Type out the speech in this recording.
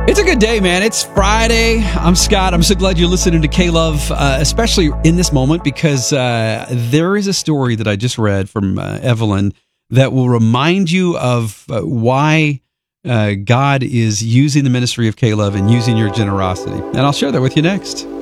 It's a good day, man. It's Friday. I'm Scott. I'm so glad you're listening to K-Love, especially in this moment, because there is a story that I just read from Evelyn that will remind you of why God is using the ministry of K-Love and using your generosity. And I'll share that with you next.